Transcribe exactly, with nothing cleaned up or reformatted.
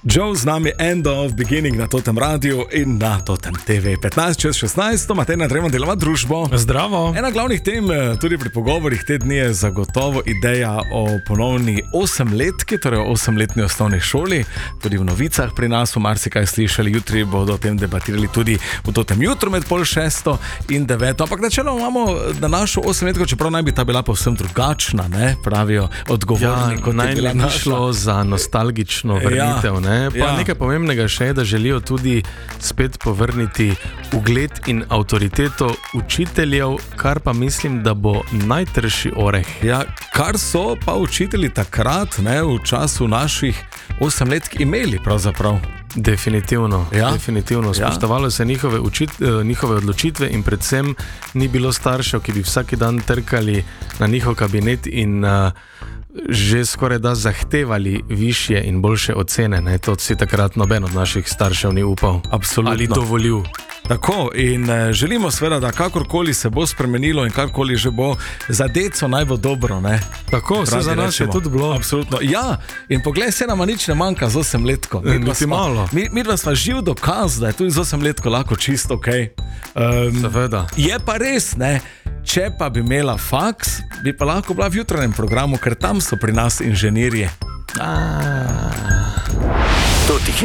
Joe z nami, End of Beginning na Totem radiju in na Totem T V. petnajst čez šestnajst, Matej Nadreman delava družbo. Zdravo. Ena glavnih tem tudi pri pogovorih te dni je zagotovo ideja o ponovni osemletki, torej o osemletni osnovni šoli. Tudi v novicah pri nas v marsikaj slišali, jutri bodo o tem debatirali tudi v Totem jutru med pol šesto in deveto. Ampak načeloma imamo na našo osemletko, čeprav naj bi ta bila povsem drugačna, ne? Pravijo odgovorni, ja, kot je bila naša. Šlo za nostalgično vrnitev, ja. ne? Pa ja. Nekaj pomembnega še je, da želijo tudi spet povrniti ugled in avtoriteto učiteljev, kar pa mislim, da bo najtrši oreh. Ja, kar so pa učitelji takrat, ne, v času naših osemletk imeli pravzaprav. Definitivno, ja. definitivno. Spoštovalo se njihove, učit, njihove odločitve in predvsem ni bilo staršev, ki bi vsak dan trkali na njihov kabinet in uh, že skoraj da zahtevali višje in boljše ocene. Ne? To si takrat noben od naših staršev ni upal. Absolutno. Ali dovolil. Tako, in e, želimo seveda, da kakorkoli se bo spremenilo in karkoli že bo, za deco naj bo dobro, ne? Tako, vse za nas je tudi bilo. Absolutno. Ja, in poglej, se nama nič ne manjka z osemletko. Mi smo malo. Mi, mi dva sva živ dokaz, da je tudi z osemletko lahko čisto ok. Um, Seveda. Je pa res, ne? Če pa bi imela faks, bi pa lahko bila v jutranjem programu, ker tam so pri nas inženirje. Ah.